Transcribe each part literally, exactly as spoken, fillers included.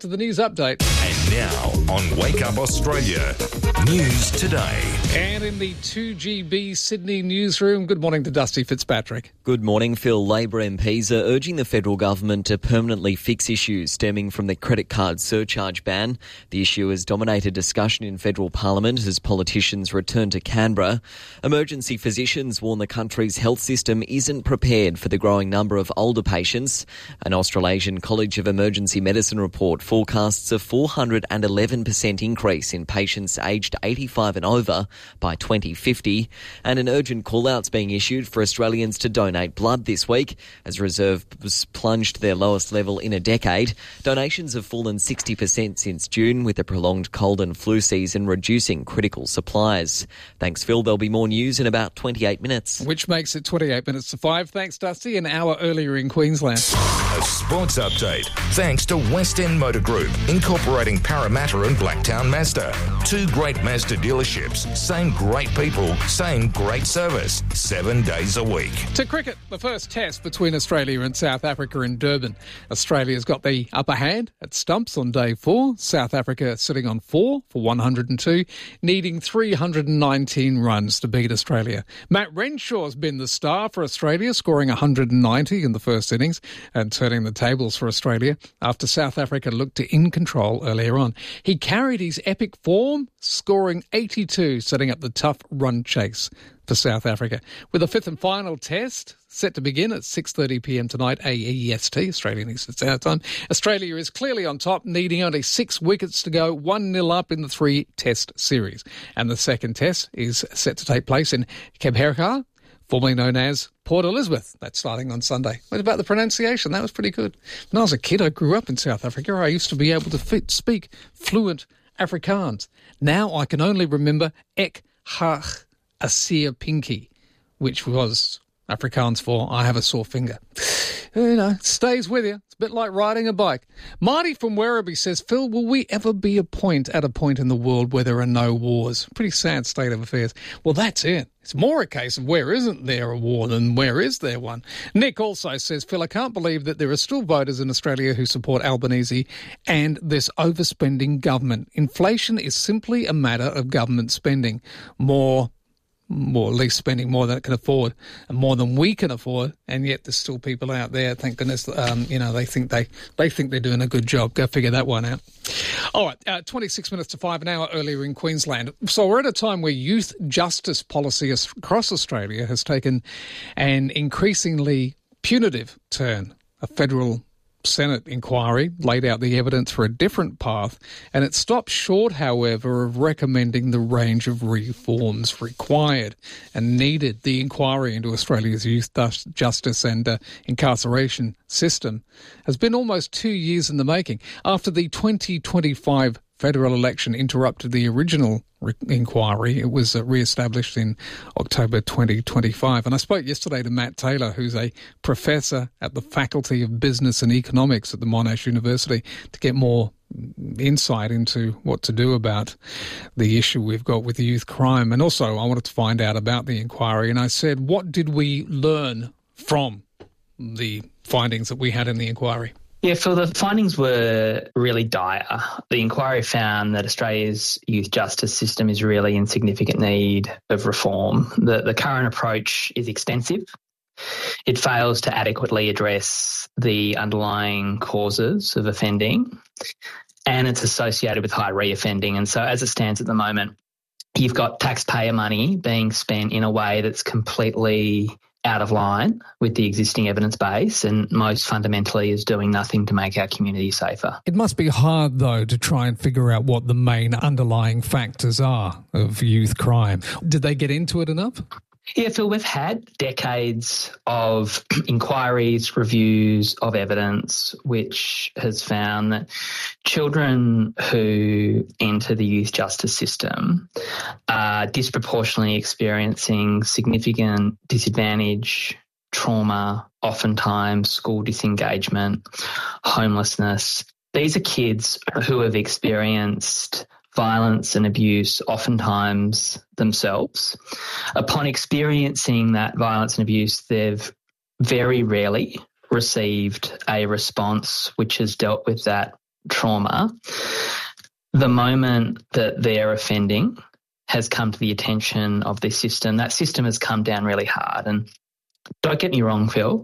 to the news update. And now on Wake Up Australia, News Today. And in the two G B Sydney newsroom, good morning to Dusty Fitzpatrick. Good morning, Phil. Labor M Ps are urging the federal government to permanently fix issues stemming from the credit card surcharge ban. The issue has dominated discussion in federal parliament as politicians return to Canberra. Emergency physicians warn the country's health system isn't prepared for the growing number of older patients. An Australasian College of Emergency Medicine report forecasts a four hundred eleven percent increase in patients aged eighty-five and over by twenty fifty, and an urgent call-out's being issued for Australians to donate blood this week as reserves plunged to their lowest level in a decade. Donations have fallen sixty percent since June, with the prolonged cold and flu season reducing critical supplies. Thanks, Phil. There'll be more news in about twenty-eight minutes. Which makes it twenty-eight minutes to five. Thanks, Dusty. An hour earlier in Queensland. A sports update thanks to West End Motor Group, incorporating Parramatta and Blacktown Mazda. Two great Mazda dealerships, same great people, same great service, seven days a week. To cricket, the first test between Australia and South Africa in Durban. Australia's got the upper hand at stumps on day four. South Africa sitting on four for one hundred two, needing three hundred nineteen runs to beat Australia. Matt Renshaw's been the star for Australia, scoring one hundred ninety in the first innings and turning the tables for Australia after South Africa looked to in control earlier on. He carried his epic form, scoring eighty-two, setting up the tough run chase for South Africa. With the fifth and final test set to begin at six thirty p m tonight, A E S T, Australian Eastern Standard Time, Australia is clearly on top, needing only six wickets to go, one nil up in the three-test series. And the second test is set to take place in Kebherkar, formerly known as Port Elizabeth. That's starting on Sunday. What about the pronunciation? That was pretty good. When I was a kid, I grew up in South Africa. I used to be able to fit, speak fluent Afrikaans. Now I can only remember Ek Hach Asir Pinky, which was Afrikaans for I have a sore finger. You know, it stays with you. It's a bit like riding a bike. Marty from Werribee says, Phil, will we ever be a point at a point in the world where there are no wars? Pretty sad state of affairs. Well, that's it. It's more a case of where isn't there a war than where is there one. Nick also says, Phil, I can't believe that there are still voters in Australia who support Albanese and this overspending government. Inflation is simply a matter of government spending more more at least spending more than it can afford and more than we can afford, and yet there's still people out there, thank goodness, um, you know, they think they they think they're doing a good job. Go figure that one out. All right, uh, twenty-six minutes to five, an hour earlier in Queensland. So we're at a time where youth justice policy across Australia has taken an increasingly punitive turn. A federal Senate inquiry laid out the evidence for a different path, and it stopped short, however, of recommending the range of reforms required and needed. The inquiry into Australia's youth justice and uh, incarceration system has been almost two years in the making. After the twenty twenty-five federal election interrupted the original re- inquiry, it was uh, re-established in October twenty twenty-five. And I spoke yesterday to Matt Taylor, who's a professor at the Faculty of Business and Economics at the Monash University, to get more insight into what to do about the issue we've got with youth crime. And also I wanted to find out about the inquiry. And I said, what did we learn from the findings that we had in the inquiry? Yeah, Phil, the findings were really dire. The inquiry found that Australia's youth justice system is really in significant need of reform. The, the current approach is extensive. It fails to adequately address the underlying causes of offending, and it's associated with high reoffending. And so as it stands at the moment, you've got taxpayer money being spent in a way that's completely out of line with the existing evidence base, and most fundamentally is doing nothing to make our community safer. It must be hard, though, to try and figure out what the main underlying factors are of youth crime. Did they get into it enough? Yeah, Phil, we've had decades of inquiries, reviews of evidence, which has found that children who enter the youth justice system are disproportionately experiencing significant disadvantage, trauma, oftentimes school disengagement, homelessness. These are kids who have experienced violence and abuse, oftentimes themselves. Upon experiencing that violence and abuse, they've very rarely received a response which has dealt with that trauma, the moment that they're offending has come to the attention of this system, that system has come down really hard. And don't get me wrong, Phil,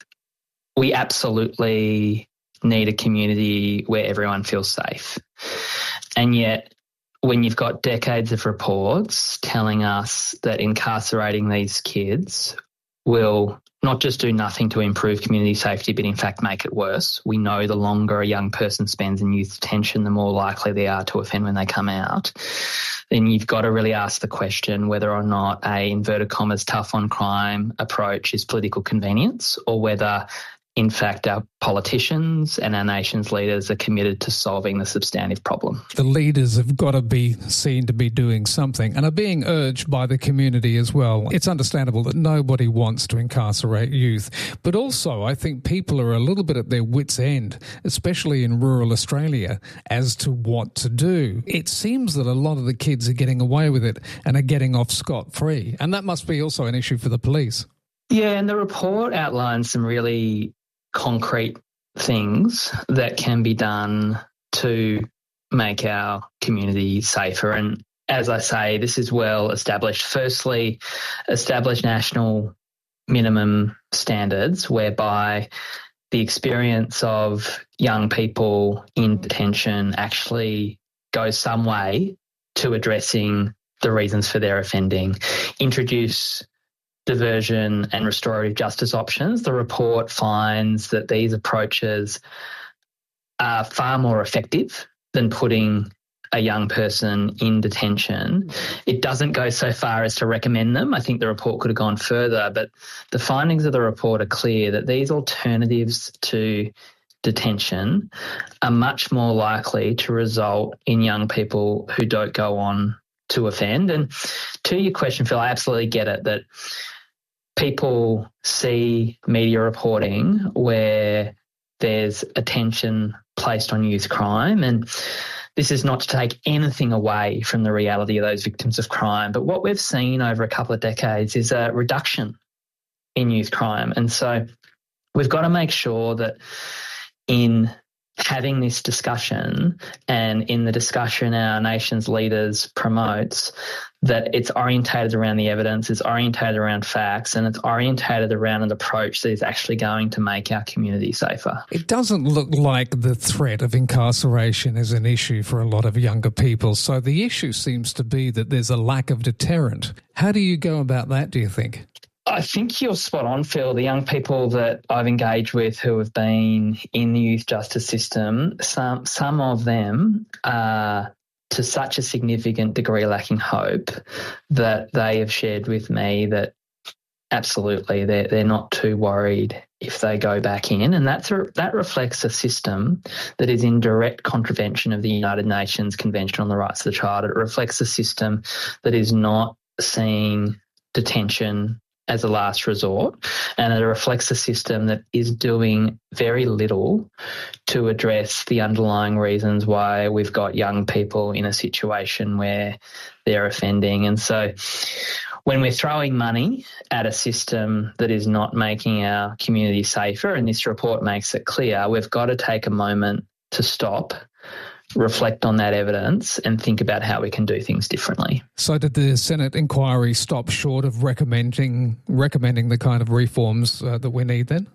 we absolutely need a community where everyone feels safe. And yet, when you've got decades of reports telling us that incarcerating these kids will not just do nothing to improve community safety, but in fact make it worse. We know the longer a young person spends in youth detention, the more likely they are to offend when they come out. Then you've got to really ask the question whether or not a, inverted commas, tough on crime approach is political convenience, or whether in fact, our politicians and our nation's leaders are committed to solving the substantive problem. The leaders have got to be seen to be doing something and are being urged by the community as well. It's understandable that nobody wants to incarcerate youth, but also I think people are a little bit at their wits' end, especially in rural Australia, as to what to do. It seems that a lot of the kids are getting away with it and are getting off scot-free, and that must be also an issue for the police. Yeah, and the report outlines some really concrete things that can be done to make our community safer. And as I say, this is well established. Firstly, establish national minimum standards whereby the experience of young people in detention actually goes some way to addressing the reasons for their offending. Introduce diversion and restorative justice options. The report finds that these approaches are far more effective than putting a young person in detention. It doesn't go so far as to recommend them. I think the report could have gone further, but the findings of the report are clear that these alternatives to detention are much more likely to result in young people who don't go on to offend. And to your question, Phil, I absolutely get it that people see media reporting where there's attention placed on youth crime, and this is not to take anything away from the reality of those victims of crime, but what we've seen over a couple of decades is a reduction in youth crime. And so we've got to make sure that in having this discussion and in the discussion our nation's leaders promotes, that it's orientated around the evidence, it's orientated around facts, and it's orientated around an approach that is actually going to make our community safer. It doesn't look like the threat of incarceration is an issue for a lot of younger people, so the issue seems to be that there's a lack of deterrent. How do you go about that, do you think? I think you're spot on, Phil. The young people that I've engaged with who have been in the youth justice system, some some of them are to such a significant degree lacking hope that they have shared with me that absolutely they're, they're not too worried if they go back in. And that's a, that reflects a system that is in direct contravention of the United Nations Convention on the Rights of the Child. It reflects a system that is not seeing detention as a last resort, and it reflects a system that is doing very little to address the underlying reasons why we've got young people in a situation where they're offending. And so when we're throwing money at a system that is not making our community safer, and this report makes it clear, we've got to take a moment to stop, reflect on that evidence and think about how we can do things differently. So did the Senate inquiry stop short of recommending recommending the kind of reforms uh, that we need then?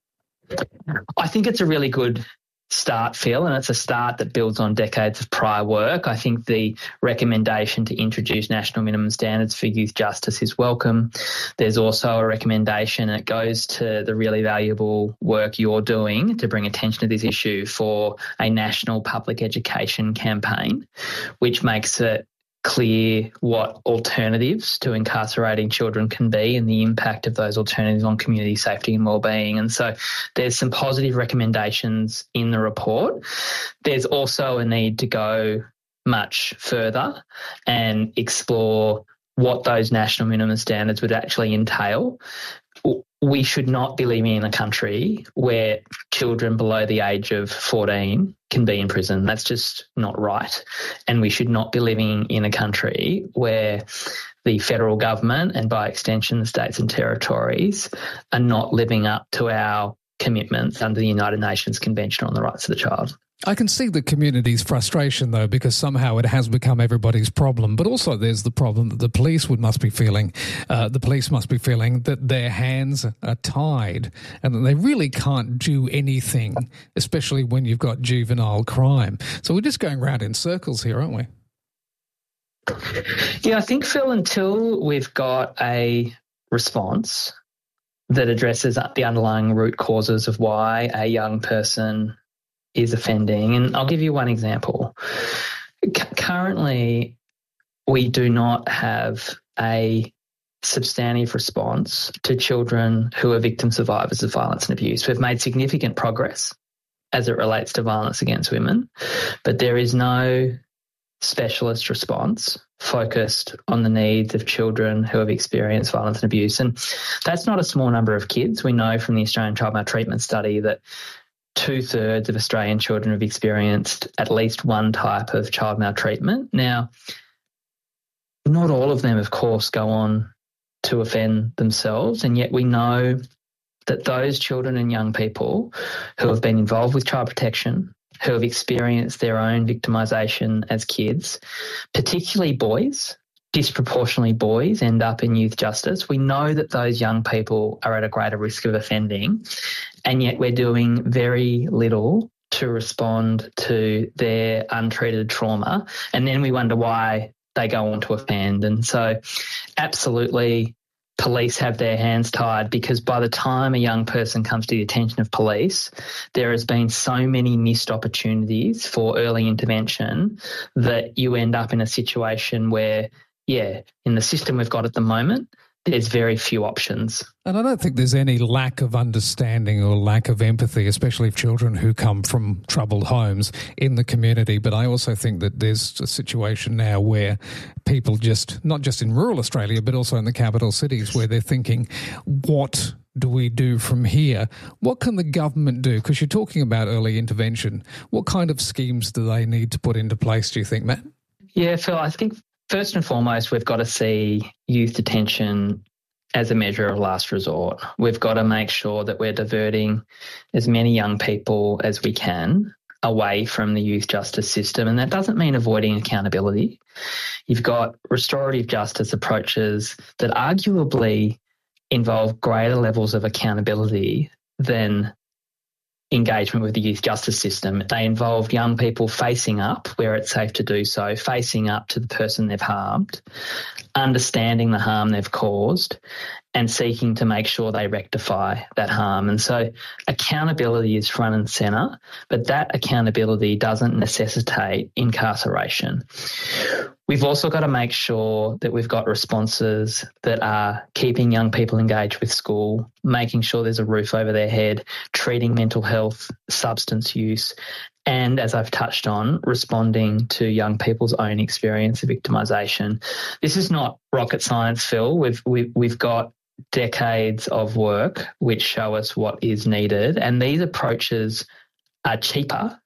I think it's a really good start, Phil, and it's a start that builds on decades of prior work. I think the recommendation to introduce national minimum standards for youth justice is welcome. There's also a recommendation that goes to the really valuable work you're doing to bring attention to this issue for a national public education campaign, which makes it clear what alternatives to incarcerating children can be and the impact of those alternatives on community safety and wellbeing. And so there's some positive recommendations in the report. There's also a need to go much further and explore what those national minimum standards would actually entail. We should not be living in a country where children below the age of fourteen can be in prison. That's just not right. And we should not be living in a country where the federal government and by extension the states and territories are not living up to our commitments under the United Nations Convention on the Rights of the Child. I can see the community's frustration, though, because somehow it has become everybody's problem. But also there's the problem that the police would must be feeling, uh, the police must be feeling that their hands are tied and that they really can't do anything, especially when you've got juvenile crime. So we're just going round in circles here, aren't we? Yeah, I think, Phil, until we've got a response that addresses the underlying root causes of why a young person is offending. And I'll give you one example. C- currently, we do not have a substantive response to children who are victim survivors of violence and abuse. We've made significant progress as it relates to violence against women, but there is no specialist response focused on the needs of children who have experienced violence and abuse. And that's not a small number of kids. We know from the Australian Child Maltreatment Study that two-thirds of Australian children have experienced at least one type of child maltreatment. Now, not all of them, of course, go on to offend themselves, and yet we know that those children and young people who have been involved with child protection, who have experienced their own victimisation as kids, particularly boys, disproportionately boys end up in youth justice. We know that those young people are at a greater risk of offending, and yet we're doing very little to respond to their untreated trauma. And then we wonder why they go on to offend. And so absolutely police have their hands tied, because by the time a young person comes to the attention of police, there has been so many missed opportunities for early intervention that you end up in a situation where, yeah, in the system we've got at the moment, there's very few options. And I don't think there's any lack of understanding or lack of empathy, especially of children who come from troubled homes in the community. But I also think that there's a situation now where people just, not just in rural Australia, but also in the capital cities, where they're thinking, what do we do from here? What can the government do? Because you're talking about early intervention. What kind of schemes do they need to put into place, do you think, Matt? Yeah, Phil, I think first and foremost, we've got to see youth detention as a measure of last resort. We've got to make sure that we're diverting as many young people as we can away from the youth justice system. And that doesn't mean avoiding accountability. You've got restorative justice approaches that arguably involve greater levels of accountability than engagement with the youth justice system. They involve young people facing up where it's safe to do so, facing up to the person they've harmed, understanding the harm they've caused, and seeking to make sure they rectify that harm. And so accountability is front and centre, but that accountability doesn't necessitate incarceration. We've also got to make sure that we've got responses that are keeping young people engaged with school, making sure there's a roof over their head, treating mental health, substance use, and, as I've touched on, responding to young people's own experience of victimisation. This is not rocket science, Phil. We've, we've, we've got decades of work which show us what is needed, and these approaches are cheaper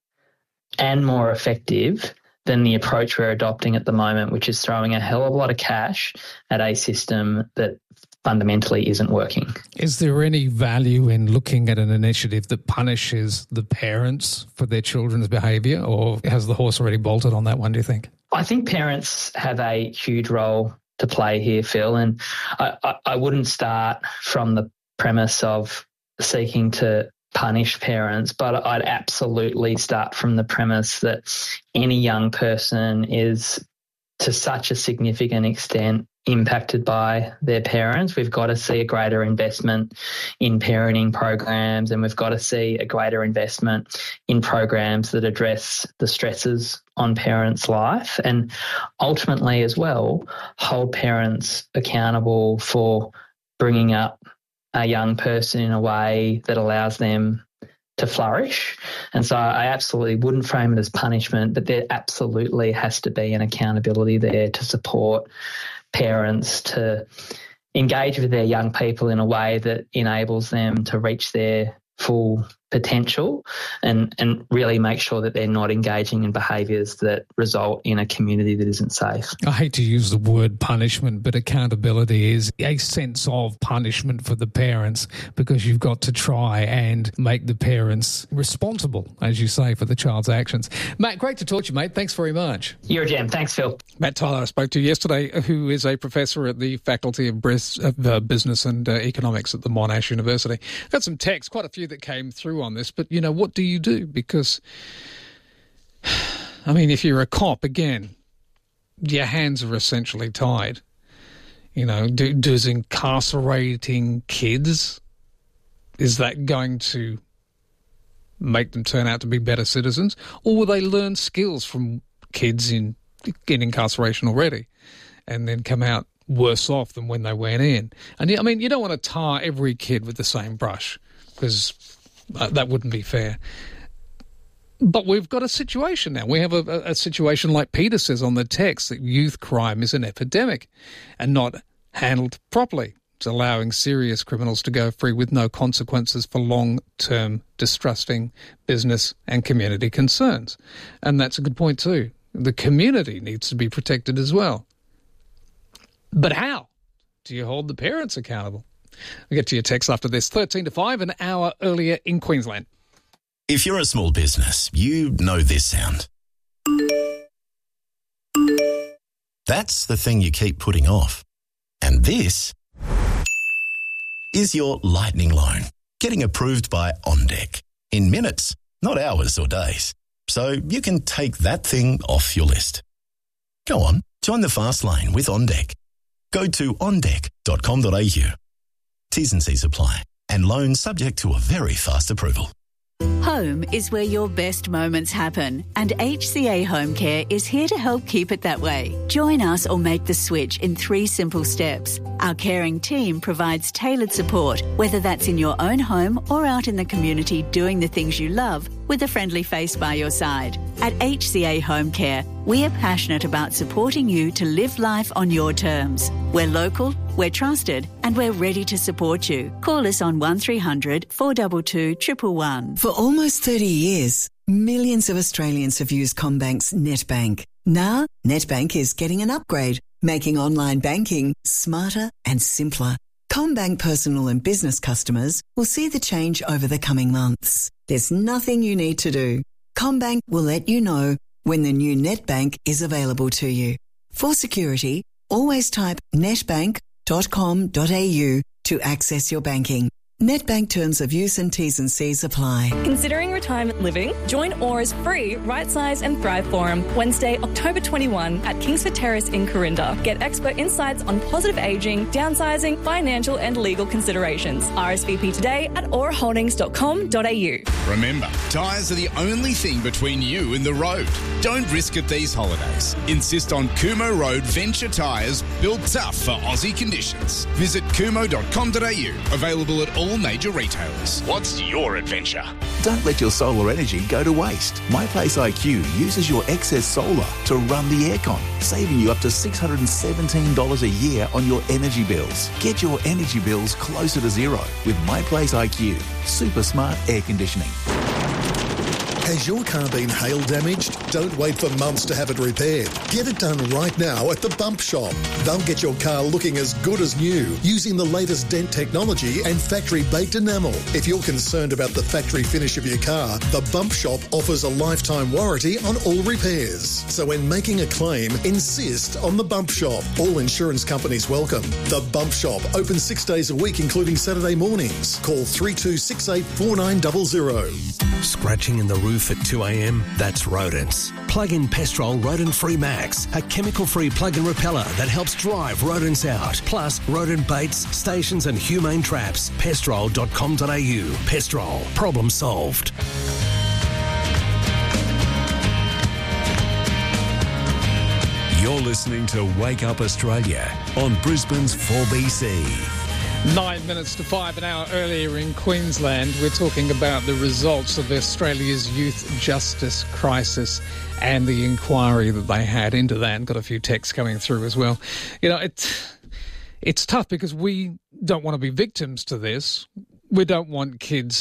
and more effective than the approach we're adopting at the moment, which is throwing a hell of a lot of cash at a system that fundamentally isn't working. Is there any value in looking at an initiative that punishes the parents for their children's behaviour, or has the horse already bolted on that one, do you think? I think parents have a huge role to play here, Phil, and I, I, I wouldn't start from the premise of seeking to punish parents, but I'd absolutely start from the premise that any young person is to such a significant extent impacted by their parents. We've got to see a greater investment in parenting programs, and we've got to see a greater investment in programs that address the stresses on parents' life, and ultimately as well hold parents accountable for bringing up a young person in a way that allows them to flourish. And so I absolutely wouldn't frame it as punishment, but there absolutely has to be an accountability there to support parents to engage with their young people in a way that enables them to reach their full potential and, and really make sure that they're not engaging in behaviours that result in a community that isn't safe. I hate to use the word punishment, but accountability is a sense of punishment for the parents, because you've got to try and make the parents responsible, as you say, for the child's actions. Matt, great to talk to you, mate. Thanks very much. You're a gem. Thanks, Phil. Matt Tyler I spoke to yesterday, who is a professor at the Faculty of Business and uh, Economics at the Monash University. Got some texts, quite a few that came through on this, but, you know, what do you do? Because, I mean, if you're a cop, again, your hands are essentially tied. You know, do, does incarcerating kids, is that going to make them turn out to be better citizens? Or will they learn skills from kids in, in incarceration already and then come out worse off than when they went in? And, I mean, you don't want to tar every kid with the same brush, because uh, that wouldn't be fair. But we've got a situation now. We have a, a situation like Peter says on the text, that youth crime is an epidemic and not handled properly. It's allowing serious criminals to go free with no consequences for long-term distrusting business and community concerns. And that's a good point too. The community needs to be protected as well. But how do you hold the parents accountable? We'll get to your text after this. thirteen to five, an hour earlier in Queensland. If you're a small business, you know this sound. That's the thing you keep putting off. And this is your lightning loan, getting approved by OnDeck in minutes, not hours or days. So you can take that thing off your list. Go on, join the fast lane with OnDeck. Go to on deck dot com dot a u. T's and C's apply, and loans subject to a very fast approval. Home is where your best moments happen, and H C A Home Care is here to help keep it that way. Join us or make the switch in three simple steps. Our caring team provides tailored support, whether that's in your own home or out in the community doing the things you love with a friendly face by your side. At H C A Home Care, we are passionate about supporting you to live life on your terms. We're local, we're trusted, and we're ready to support you. Call us on one three hundred, four two two, one one one. For almost thirty years, millions of Australians have used CommBank's NetBank. Now, NetBank is getting an upgrade, making online banking smarter and simpler. CommBank personal and business customers will see the change over the coming months. There's nothing you need to do. CommBank will let you know when the new NetBank is available to you. For security, always type netbank dot com dot a u to access your banking. NetBank terms of use and T's and C's apply. Considering retirement living? Join Aura's free Right Size and Thrive Forum Wednesday, October twenty-first at Kingsford Terrace in Corinda. Get expert insights on positive ageing, downsizing, financial and legal considerations. R S V P today at aura holdings dot com dot a u. Remember, tyres are the only thing between you and the road. Don't risk it these holidays. Insist on Kumo Road Venture Tyres, built tough for Aussie conditions. Visit kumo dot com dot a u. Available at all major retailers. What's your adventure? Don't let your solar energy go to waste. MyPlace I Q uses your excess solar to run the aircon, saving you up to six hundred seventeen dollars a year on your energy bills. Get your energy bills closer to zero with MyPlace I Q. Super smart air conditioning. Has your car been hail damaged? Don't wait for months to have it repaired. Get it done right now at the Bump Shop. They'll get your car looking as good as new using the latest dent technology and factory-baked enamel. If you're concerned about the factory finish of your car, the Bump Shop offers a lifetime warranty on all repairs. So when making a claim, insist on the Bump Shop. All insurance companies welcome. The Bump Shop, open six days a week, including Saturday mornings. Call three two six eight, four nine zero zero. Scratching in the roof at two a.m? That's rodents. Plug in Pestrol Rodent Free Max, a chemical-free plug-in repeller that helps drive rodents out. Plus, rodent baits, stations and humane traps. pestrol dot com dot a u. Pestrol. Problem solved. You're listening to Wake Up Australia on Brisbane's four B C. Nine minutes to five, an hour earlier in Queensland. We're talking about the results of Australia's youth justice crisis and the inquiry that they had into that. And got a few texts coming through as well. You know, it's, it's tough because we don't want to be victims to this. We don't want kids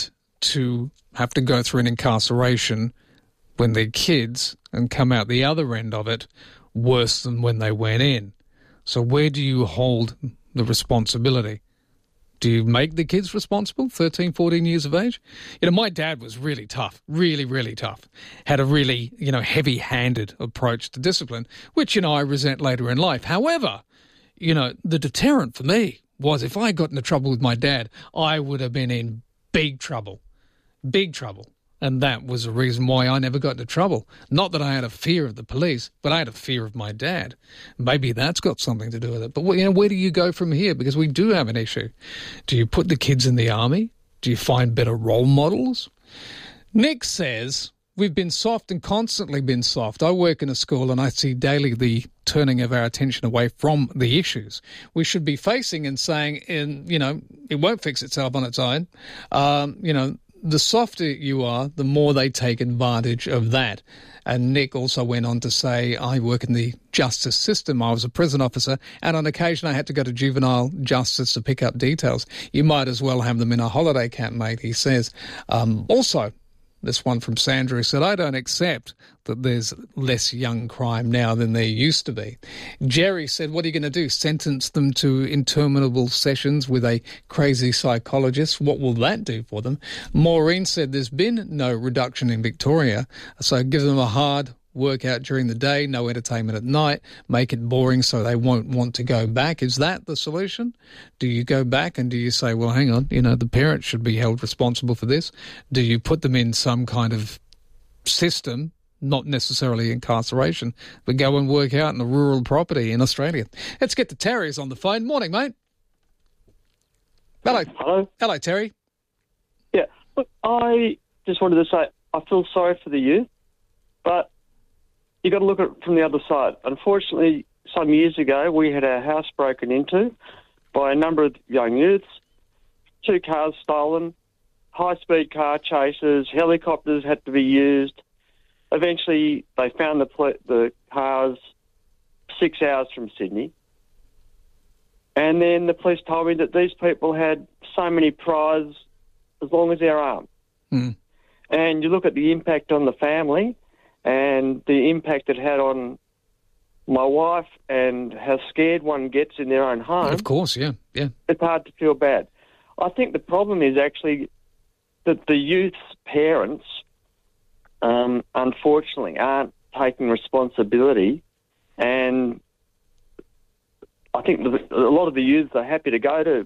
to have to go through an incarceration when they're kids and come out the other end of it worse than when they went in. So where do you hold the responsibility? Do you make the kids responsible, thirteen, fourteen years of age? You know, my dad was really tough, really, really tough. Had a really, you know, heavy-handed approach to discipline, which, you know, I resent later in life. However, you know, the deterrent for me was if I got into trouble with my dad, I would have been in big trouble, big trouble. And that was the reason why I never got into trouble. Not that I had a fear of the police, but I had a fear of my dad. Maybe that's got something to do with it. But, you know, where do you go from here? Because we do have an issue. Do you put the kids in the army? Do you find better role models? Nick says, we've been soft and constantly been soft. I work in a school and I see daily the turning of our attention away from the issues we should be facing and saying, in, you know, it won't fix itself on its own. Um, you know, the softer you are, the more they take advantage of that. And Nick also went on to say, I work in the justice system. I was a prison officer, and on occasion I had to go to juvenile justice to pick up details. You might as well have them in a holiday camp, mate, he says. Um, also, this one from Sandra who said, I don't accept that there's less young crime now than there used to be. Jerry said, what are you going to do? Sentence them to interminable sessions with a crazy psychologist? What will that do for them? Maureen said, there's been no reduction in Victoria, so give them a hard workout during the day, no entertainment at night, make it boring so they won't want to go back. Is that the solution? Do you go back and do you say, well, hang on, you know, the parents should be held responsible for this? Do you put them in some kind of system, not necessarily incarceration, but go and work out in a rural property in Australia? Let's get to Terry's on the phone. Morning, mate. Hello. Hello. Hello, Terry. Yeah, look, I just wanted to say I feel sorry for the youth, but you got to look at it from the other side. Unfortunately, some years ago, we had our house broken into by a number of young youths, two cars stolen, high-speed car chases, helicopters had to be used. Eventually, they found the pl- the cars six hours from Sydney. And then the police told me that these people had so many priors as long as their arm. Mm. And you look at the impact on the family and the impact it had on my wife and how scared one gets in their own home. Of course, yeah, yeah. It's hard to feel bad. I think the problem is actually that the youth's parents, um, unfortunately, aren't taking responsibility, and I think the, a lot of the youths are happy to go to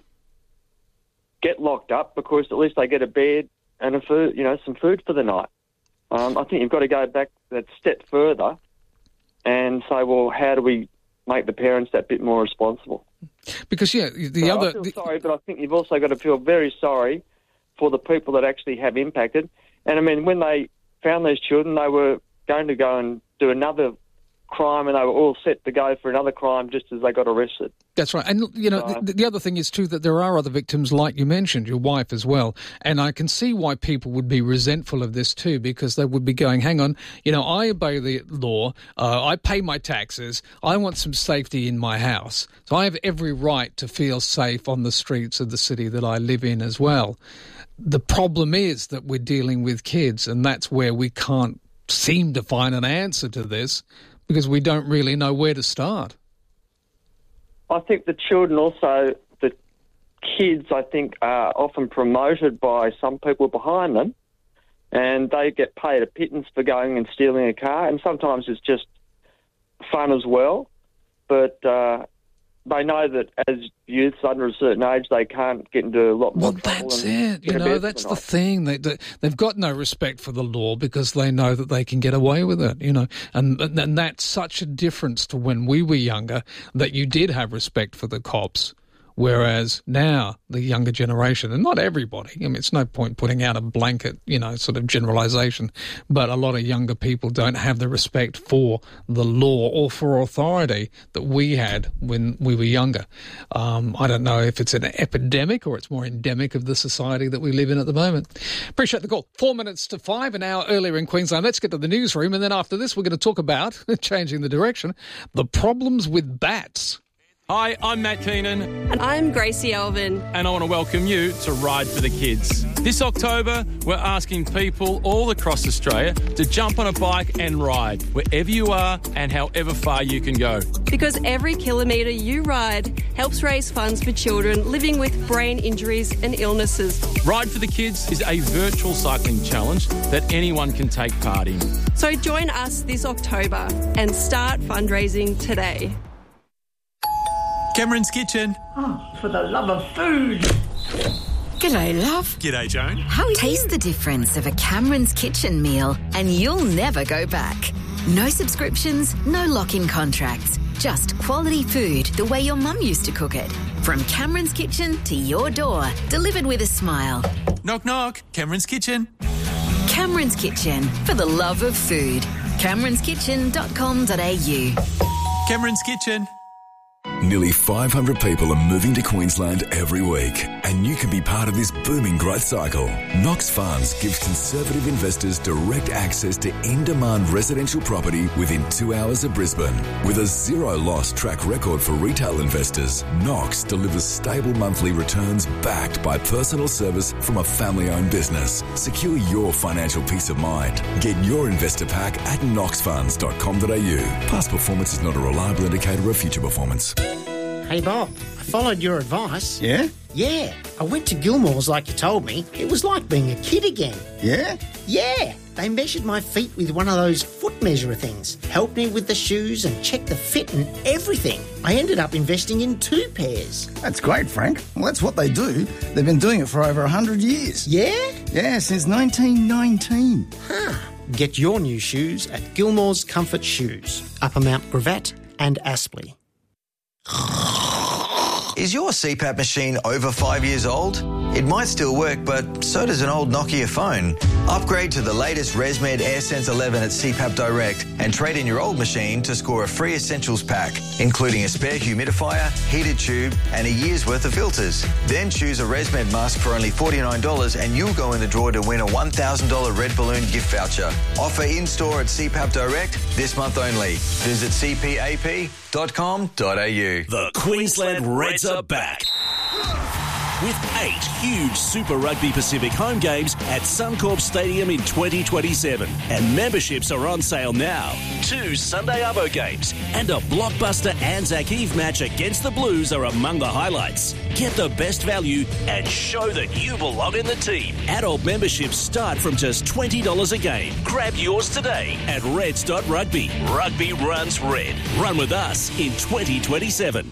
get locked up because at least they get a bed and a food, you know, some food for the night. Um, I think you've got to go back that step further and say, well, how do we make the parents that bit more responsible? Because, yeah, the so other... I feel the... sorry, but I think you've also got to feel very sorry for the people that actually have impacted. And, I mean, when they found these children, they were going to go and do another crime and they were all set to go for another crime just as they got arrested. That's right. And, you know, so, the, the other thing is, too, that there are other victims, like you mentioned, your wife as well. And I can see why people would be resentful of this, too, because they would be going, hang on, you know, I obey the law, uh, I pay my taxes, I want some safety in my house. So I have every right to feel safe on the streets of the city that I live in as well. The problem is that we're dealing with kids, and that's where we can't seem to find an answer to this, because we don't really know where to start. I think the children also, the kids, I think, are often promoted by some people behind them, and they get paid a pittance for going and stealing a car, and sometimes it's just fun as well. But uh, they know that as youths under a certain age, they can't get into a lot more well, trouble. Well, that's it. You know, that's the thing. They, they, they've got no respect for the law because they know that they can get away with it, you know. And, and, and that's such a difference to when we were younger, that you did have respect for the cops. Whereas now, the younger generation, and not everybody, I mean, it's no point putting out a blanket, you know, sort of generalisation, but a lot of younger people don't have the respect for the law or for authority that we had when we were younger. Um, I don't know if it's an epidemic or it's more endemic of the society that we live in at the moment. Appreciate the call. Four minutes to five, an hour earlier in Queensland. Let's get to the newsroom, and then after this, we're going to talk about, changing the direction, the problems with bats. Hi, I'm Matt Keenan. And I'm Gracie Elvin. And I want to welcome you to Ride for the Kids. This October, we're asking people all across Australia to jump on a bike and ride wherever you are and however far you can go. Because every kilometre you ride helps raise funds for children living with brain injuries and illnesses. Ride for the Kids is a virtual cycling challenge that anyone can take part in. So join us this October and start fundraising today. Cameron's Kitchen. Oh, for the love of food. G'day, love. G'day, Joan. How are you? Taste the difference of a Cameron's Kitchen meal and you'll never go back. No subscriptions, no lock-in contracts. Just quality food the way your mum used to cook it. From Cameron's Kitchen to your door, delivered with a smile. Knock, knock. Cameron's Kitchen. Cameron's Kitchen, for the love of food. camerons kitchen dot com dot a u. Cameron's Kitchen. Nearly five hundred people are moving to Queensland every week, and you can be part of this booming growth cycle. Knox Funds gives conservative investors direct access to in-demand residential property within two hours of Brisbane. With a zero-loss track record for retail investors, Knox delivers stable monthly returns backed by personal service from a family-owned business. Secure your financial peace of mind. Get your investor pack at knox funds dot com dot a u. Past performance is not a reliable indicator of future performance. Hey Bob, I followed your advice. Yeah? Yeah, I went to Gilmore's like you told me. It was like being a kid again. Yeah? Yeah, they measured my feet with one of those foot measurer things, helped me with the shoes and checked the fit and everything. I ended up investing in two pairs. That's great, Frank. Well, that's what they do. They've been doing it for over one hundred years. Yeah? Yeah, since nineteen nineteen. Huh. Get your new shoes at Gilmore's Comfort Shoes, Upper Mount Gravatt and Aspley. Is your C PAP machine over five years old? It might still work, but so does an old Nokia phone. Upgrade to the latest ResMed AirSense eleven at C PAP Direct and trade in your old machine to score a free essentials pack, including a spare humidifier, heated tube and a year's worth of filters. Then choose a ResMed mask for only forty-nine dollars and you'll go in the draw to win a one thousand dollars Red Balloon gift voucher. Offer in-store at C PAP Direct this month only. Visit c p a p dot com dot a u. The Queensland Reds are back. With eight huge Super Rugby Pacific home games at Suncorp Stadium in twenty twenty-seven. And memberships are on sale now. Two Sunday Arvo games and a blockbuster Anzac Eve match against the Blues are among the highlights. Get the best value and show that you belong in the team. Adult memberships start from just twenty dollars a game. Grab yours today at reds dot rugby. Rugby runs red. Run with us in twenty twenty-seven.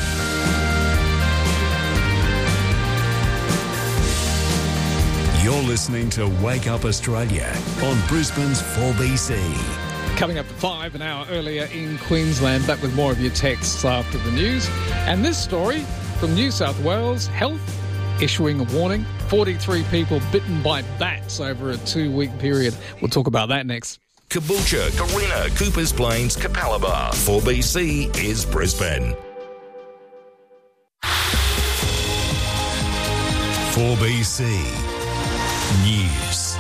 You're listening to Wake Up Australia on Brisbane's four B C. Coming up at five, an hour earlier in Queensland. Back with more of your texts after the news. And this story from New South Wales Health issuing a warning. forty-three people bitten by bats over a two-week period. We'll talk about that next. Caboolture, Carina, Coopers Plains, Capalaba. four B C is Brisbane. four B C News.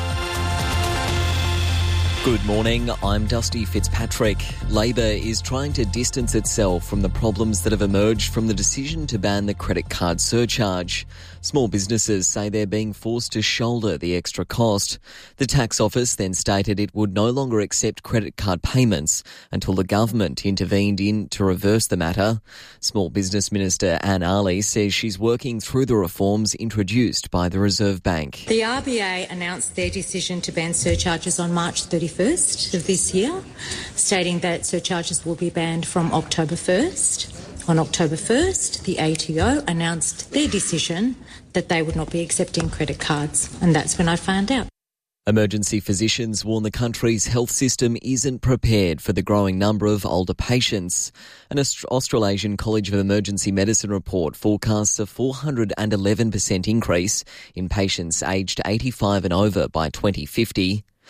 Good morning, I'm Dusty Fitzpatrick. Labor is trying to distance itself from the problems that have emerged from the decision to ban the credit card surcharge. Small businesses say they're being forced to shoulder the extra cost. The tax office then stated it would no longer accept credit card payments until the government intervened in to reverse the matter. Small Business Minister Anne Ali says she's working through the reforms introduced by the Reserve Bank. The R B A announced their decision to ban surcharges on March thirty-first of this year, stating that surcharges will be banned from October first. On October first, the A T O announced their decision that they would not be accepting credit cards, and that's when I found out. Emergency physicians warn the country's health system isn't prepared for the growing number of older patients. An Aust- Australasian College of Emergency Medicine report forecasts a four hundred eleven percent increase in patients aged eighty-five and over by twenty fifty.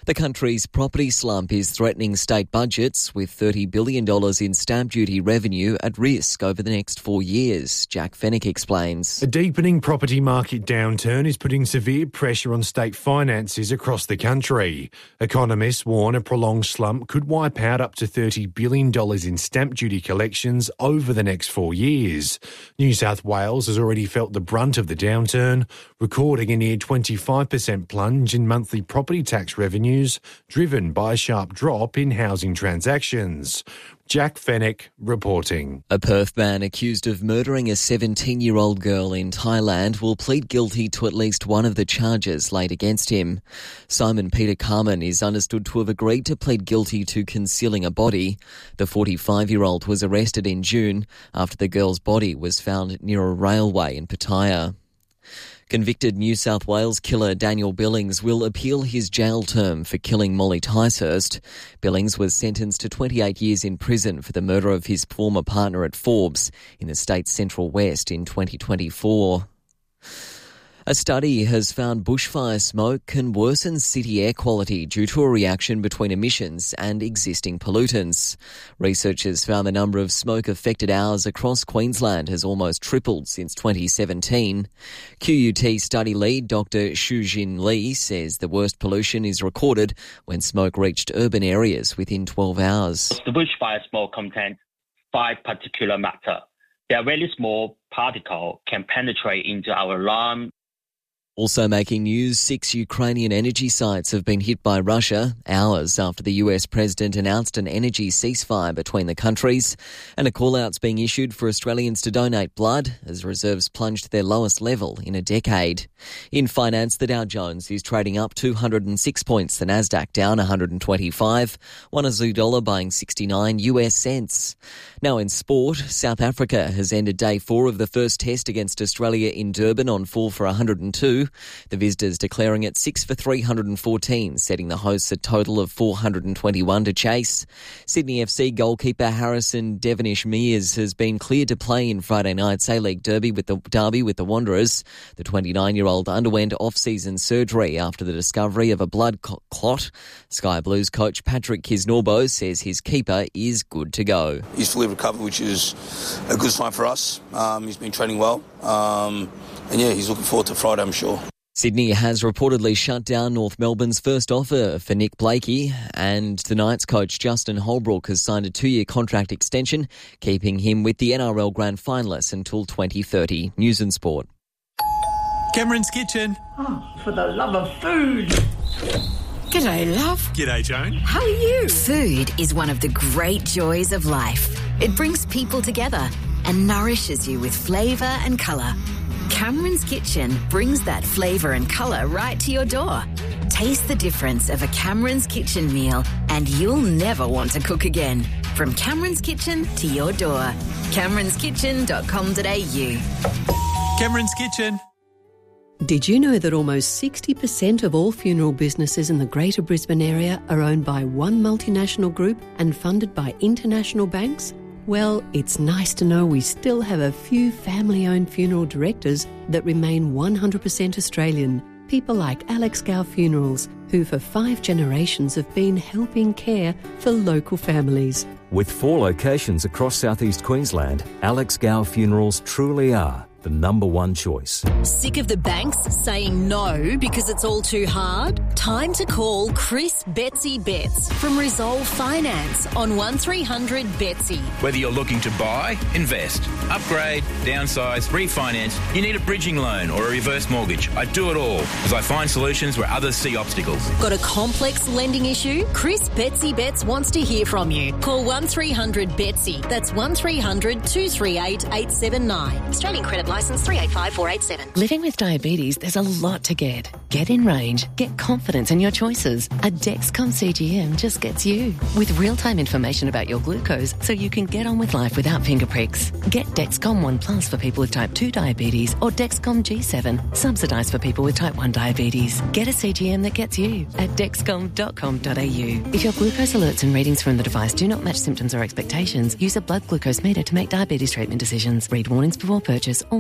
The country's property slump is threatening state budgets, with thirty billion dollars in stamp duty revenue at risk over the next four years. Jack Fennick explains. A deepening property market downturn is putting severe pressure on state finances across the country. Economists warn a prolonged slump could wipe out up to thirty billion dollars in stamp duty collections over the next four years. New South Wales has already felt the brunt of the downturn, recording a near twenty-five percent plunge in monthly property tax revenue, driven by a sharp drop in housing transactions. Jack Fennick reporting. A Perth man accused of murdering a seventeen-year-old girl in Thailand will plead guilty to at least one of the charges laid against him. Simon Peter Carman is understood to have agreed to plead guilty to concealing a body. The forty-five-year-old was arrested in June after the girl's body was found near a railway in Pattaya. Convicted New South Wales killer Daniel Billings will appeal his jail term for killing Molly Ticehurst. Billings was sentenced to twenty-eight years in prison for the murder of his former partner at Forbes in the state's Central West in twenty twenty-four. A study has found bushfire smoke can worsen city air quality due to a reaction between emissions and existing pollutants. Researchers found the number of smoke-affected hours across Queensland has almost tripled since twenty seventeen. Q U T study lead Doctor Shujin Lee says the worst pollution is recorded when smoke reached urban areas within twelve hours. The bushfire smoke contains five particulate matter. Their very small particle can penetrate into our lung. Also making news, six Ukrainian energy sites have been hit by Russia hours after the U S president announced an energy ceasefire between the countries, and a call-out's being issued for Australians to donate blood as reserves plunged to their lowest level in a decade. In finance, the Dow Jones is trading up two hundred six points, the Nasdaq down one hundred twenty-five, one Aussie dollar buying sixty-nine U S cents. Now in sport, South Africa has ended day four of the first test against Australia in Durban on four for one hundred two. The visitors declaring it six for three hundred fourteen, setting the hosts a total of four hundred twenty-one to chase. Sydney F C goalkeeper Harrison Devonish Mears has been cleared to play in Friday night's A-League derby with the derby with the Wanderers. The twenty-nine-year-old underwent off-season surgery after the discovery of a blood clot. Sky Blues coach Patrick Kisnorbo says his keeper is good to go. He's fully recovered, which is a good sign for us. Um, he's been training well. Um, And yeah, he's looking forward to Friday, I'm sure. Sydney has reportedly shut down North Melbourne's first offer for Nick Blakey, and the Knights coach Justin Holbrook has signed a two-year contract extension, keeping him with the N R L Grand Finalists until twenty thirty. News and Sport. Cameron's Kitchen. Oh, for the love of food. G'day, love. G'day, Joan. How are you? Food is one of the great joys of life. It brings people together and nourishes you with flavour and colour. Cameron's Kitchen brings that flavour and colour right to your door. Taste the difference of a Cameron's Kitchen meal and you'll never want to cook again. From Cameron's Kitchen to your door. camerons kitchen dot com dot a u. Cameron's Kitchen. Did you know that almost sixty percent of all funeral businesses in the Greater Brisbane area are owned by one multinational group and funded by international banks? Well, it's nice to know we still have a few family-owned funeral directors that remain one hundred percent Australian. People like Alex Gow Funerals, who for five generations have been helping care for local families. With four locations across southeast Queensland, Alex Gow Funerals truly are the number one choice. Sick of the banks saying no because it's all too hard? Time to call Chris Betsy Betts from Resolve Finance on one three hundred Betsy. Whether you're looking to buy, invest, upgrade, downsize, refinance, you need a bridging loan or a reverse mortgage. I do it all as I find solutions where others see obstacles. Got a complex lending issue? Chris Betsy Betts wants to hear from you. Call one three hundred Betsy. That's one three hundred two three eight eight seven nine. Australian credit licence three eight five four eight seven. Living with diabetes, there's a lot to get. Get in range. Get confidence in your choices. A Dexcom C G M just gets you. With real-time information about your glucose so you can get on with life without finger pricks. Get Dexcom One Plus for people with type two diabetes or Dexcom G seven, subsidised for people with type one diabetes. Get a C G M that gets you at dexcom dot com dot a u. If your glucose alerts and readings from the device do not match symptoms or expectations, use a blood glucose meter to make diabetes treatment decisions. Read warnings before purchase. Always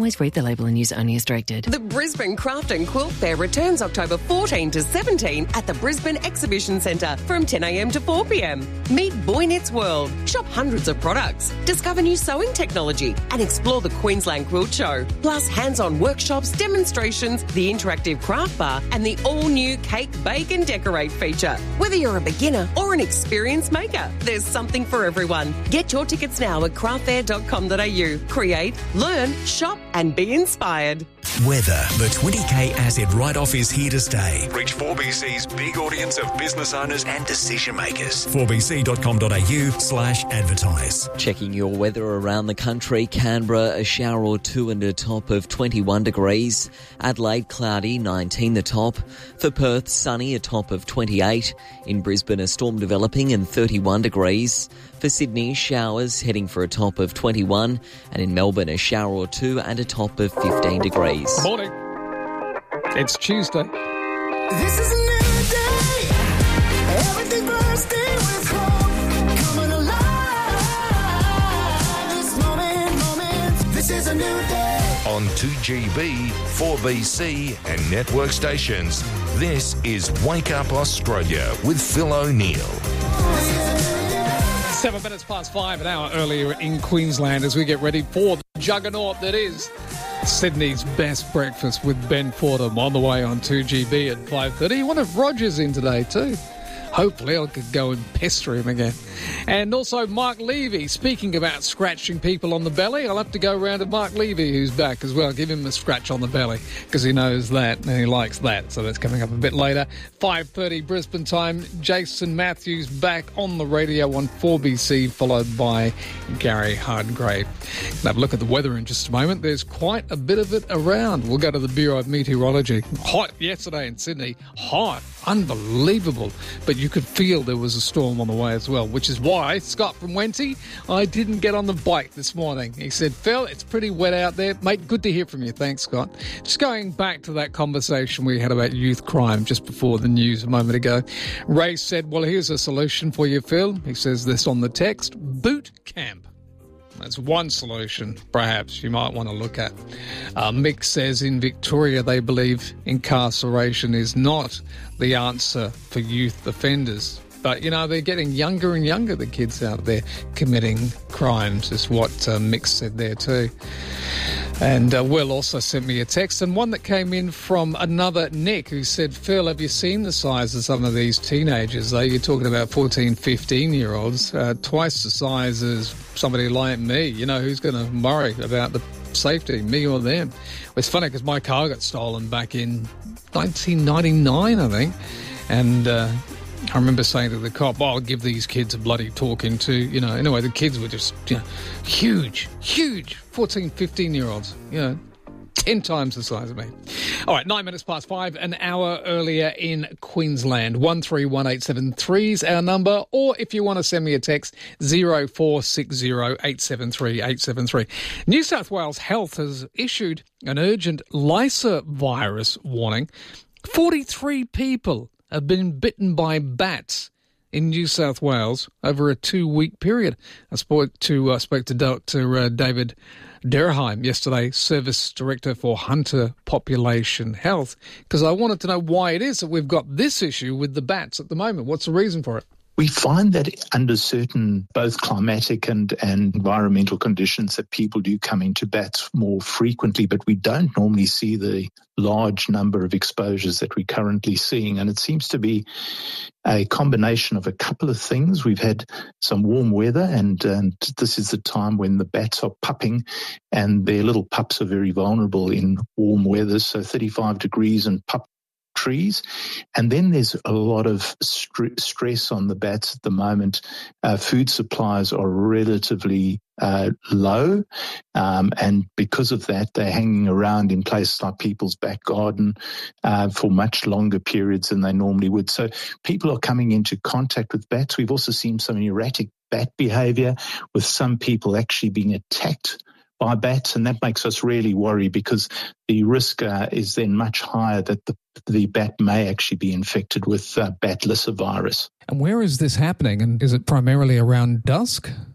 Always read the label and use only as directed. The Brisbane Craft and Quilt Fair returns October fourteenth to seventeenth at the Brisbane Exhibition Centre from ten a m to four p m. Meet Boy Knits World, shop hundreds of products, discover new sewing technology and explore the Queensland Quilt Show. Plus hands-on workshops, demonstrations, the interactive craft bar and the all-new Cake, Bake and Decorate feature. Whether you're a beginner or an experienced maker, there's something for everyone. Get your tickets now at craft fair dot com dot a u. Create, learn, shop and be inspired. Weather. The twenty K asset write-off is here to stay. Reach four B C's big audience of business owners and decision makers. four b c dot com dot a u slash advertise. Checking your weather around the country. Canberra, a shower or two and a top of twenty-one degrees. Adelaide, cloudy, nineteen the top. For Perth, sunny, a top of twenty-eight. In Brisbane, a storm developing and thirty-one degrees. For Sydney, showers heading for a top of twenty-one. And in Melbourne, a shower or two and a top of fifteen degrees. Morning. It's Tuesday. This is a new day. Everything bursting with hope. Coming alive. This moment, moment. This is a new day. On two G B, four B C and network stations, this is Wake Up Australia with Phil O'Neill. Seven minutes past five, an hour earlier in Queensland as we get ready for the juggernaut that is Sydney's best breakfast with Ben Fordham on the way on two G B at five thirty. One of Roger's in today too. Hopefully I could go and pester him again. And also Mark Levy, speaking about scratching people on the belly, I'll have to go around to Mark Levy, who's back as well. Give him a scratch on the belly because he knows that and he likes that. So that's coming up a bit later. five thirty Brisbane time. Jason Matthews back on the radio on four B C, followed by Gary Hardgrave. We'll have a look at the weather in just a moment. There's quite a bit of it around. We'll go to the Bureau of Meteorology. Hot yesterday in Sydney. Hot. Unbelievable. But you could feel there was a storm on the way as well, which is why, Scott from Wenty, I didn't get on the bike this morning. He said, Phil, it's pretty wet out there. Mate, good to hear from you. Thanks, Scott. Just going back to that conversation we had about youth crime just before the news a moment ago. Ray said, well, here's a solution for you, Phil. He says this on the text, boot camp. That's one solution, perhaps, you might want to look at. Uh, Mick says in Victoria they believe incarceration is not the answer for youth offenders. But, you know, they're getting younger and younger, the kids out there committing crimes, is what uh, Mick said there too. And uh, Will also sent me a text, and one that came in from another Nick who said, Phil, have you seen the size of some of these teenagers? Though you're talking about fourteen, fifteen-year-olds, uh, twice the size as somebody like me. You know, who's going to worry about the safety, me or them? It's funny because my car got stolen back in nineteen ninety-nine, I think, and uh, I remember saying to the cop, oh, I'll give these kids a bloody talking to, you know. Anyway, the kids were just, you know, huge, huge, fourteen, fifteen-year-olds, you know, ten times the size of me. All right, nine minutes past five, an hour earlier in Queensland. one three one eight seven three is our number, or if you want to send me a text, zero four six zero eight seven three eight seven three. New South Wales Health has issued an urgent Lyssa virus warning. forty-three people have been bitten by bats in New South Wales over a two-week period. I spoke to, uh, spoke to Doctor Uh, David Derheim yesterday, Service Director for Hunter Population Health, because I wanted to know why it is that we've got this issue with the bats at the moment. What's the reason for it? We find that under certain both climatic and, and environmental conditions that people do come into bats more frequently, but we don't normally see the large number of exposures that we're currently seeing. And it seems to be a combination of a couple of things. We've had some warm weather, and, and this is the time when the bats are pupping, and their little pups are very vulnerable in warm weather, so thirty-five degrees and pup trees. And then there's a lot of st- stress on the bats at the moment. Uh, food supplies are relatively uh, low, um, and because of that, they're hanging around in places like people's back garden uh, for much longer periods than they normally would. So people are coming into contact with bats. We've also seen some erratic bat behavior, with some people actually being attacked by bats, and that makes us really worry because the risk uh, is then much higher that the, the bat may actually be infected with uh, bat Lyssa virus. And where is this happening? And is it primarily around dusk?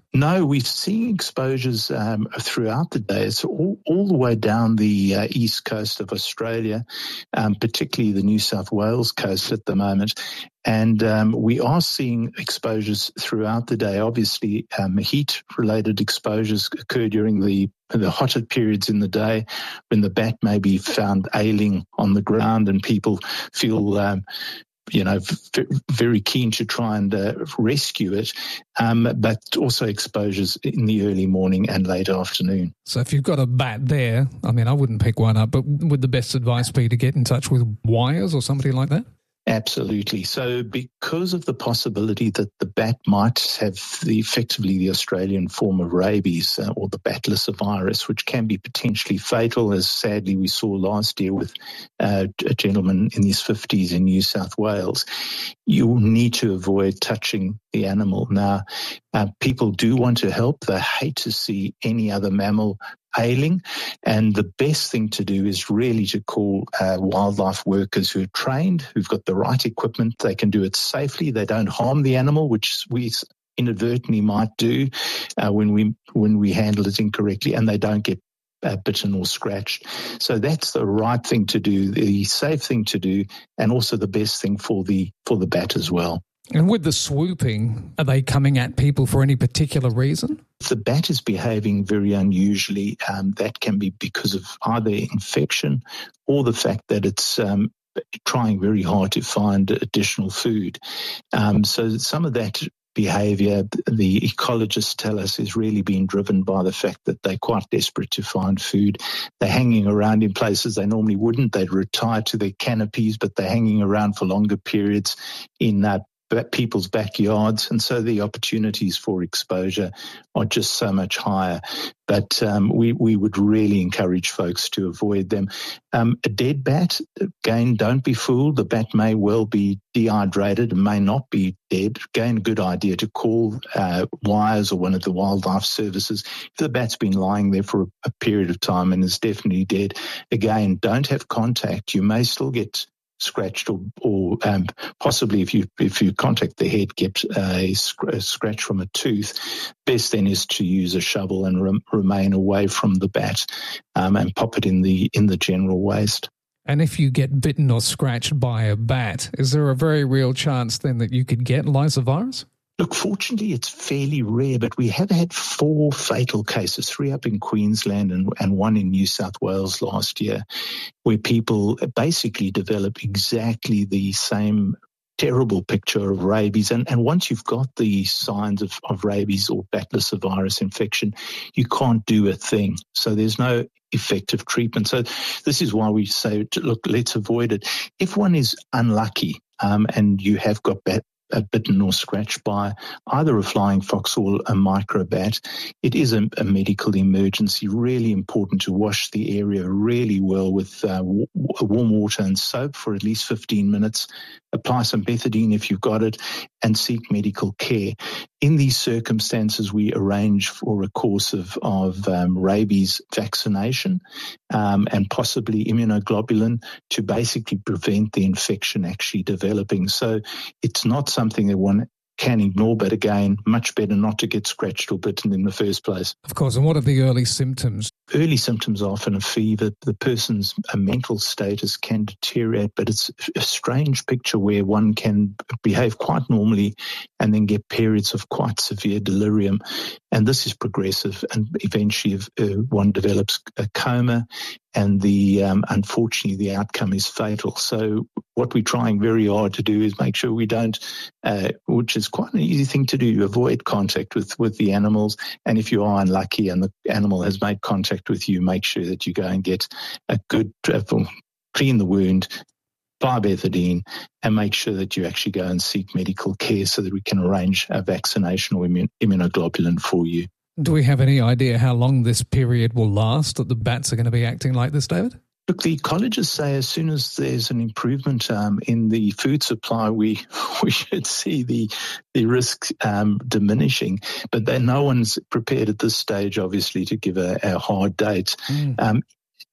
No, we're seeing exposures um, throughout the day. It's all, all the way down the uh, east coast of Australia, um, particularly the New South Wales coast at the moment. And um, we are seeing exposures throughout the day. Obviously, um, heat-related exposures occur during the the hotter periods in the day when the bat may be found ailing on the ground and people feel um, you know, v- very keen to try and uh, rescue it, um, but also exposures in the early morning and late afternoon. So if you've got a bat there, I mean, I wouldn't pick one up, but would the best advice be to get in touch with wires or somebody like that? Absolutely. So because of the possibility that the bat might have the, effectively the Australian form of rabies uh, or the bat lyssavirus, which can be potentially fatal, as sadly we saw last year with uh, a gentleman in his fifties in New South Wales, you need to avoid touching the animal. Now, uh, people do want to help. They hate to see any other mammal ailing, and the best thing to do is really to call uh, wildlife workers who are trained, who've got the right equipment. They can do it safely. They don't harm the animal, which we inadvertently might do uh, when we when we handle it incorrectly, and they don't get uh, bitten or scratched. So that's the right thing to do, the safe thing to do, and also the best thing for the for the bat as well. And with the swooping, are they coming at people for any particular reason? If the bat is behaving very unusually, um, that can be because of either infection or the fact that it's um, trying very hard to find additional food. Um, so some of that behaviour, the ecologists tell us, is really being driven by the fact that they're quite desperate to find food. They're hanging around in places they normally wouldn't. They'd retire to their canopies, but they're hanging around for longer periods in uh, people's backyards, and so the opportunities for exposure are just so much higher. But um, we, we would really encourage folks to avoid them. Um, a dead bat, again, don't be fooled. The bat may well be dehydrated and may not be dead. Again, a good idea to call uh, Wires or one of the wildlife services. If the bat's been lying there for a, a period of time and is definitely dead, again, don't have contact. You may still get scratched or, or um, possibly if you if you contact the head, get a, sc- a scratch from a tooth. Best then is to use a shovel and re- remain away from the bat um, and pop it in the in the general waste. And if you get bitten or scratched by a bat, is there a very real chance then that you could get lyssavirus? Look, fortunately, it's fairly rare, but we have had four fatal cases, three up in Queensland and, and one in New South Wales last year, where people basically develop exactly the same terrible picture of rabies. And, and once you've got the signs of, of rabies or bat lyssavirus infection, you can't do a thing. So there's no effective treatment. So this is why we say, look, let's avoid it. If one is unlucky um, and you have got bat Uh, bitten or scratched by either a flying fox or a microbat, it is a, a medical emergency. Really important to wash the area really well with uh, w- warm water and soap for at least fifteen minutes. Apply some bethadine if you've got it and seek medical care. In these circumstances, we arrange for a course of, of um, rabies vaccination um, and possibly immunoglobulin to basically prevent the infection actually developing. So it's not something that one can ignore, but again, much better not to get scratched or bitten in the first place. Of course, and what are the early symptoms? Early symptoms are often a fever. The person's mental status can deteriorate, but it's a strange picture where one can behave quite normally and then get periods of quite severe delirium. And this is progressive, and eventually uh, one develops a coma, and the um, unfortunately the outcome is fatal. So what we're trying very hard to do is make sure we don't, uh, which is quite an easy thing to do, avoid contact with, with the animals. And if you are unlucky and the animal has made contact with you, make sure that you go and get a good, uh, clean the wound, apply bethadine, and make sure that you actually go and seek medical care so that we can arrange a vaccination or immun- immunoglobulin for you. Do we have any idea how long this period will last that the bats are going to be acting like this, David? Look, the ecologists say as soon as there's an improvement um, in the food supply, we we should see the the risk um, diminishing. But then no one's prepared at this stage, obviously, to give a, a hard date. Mm. Um,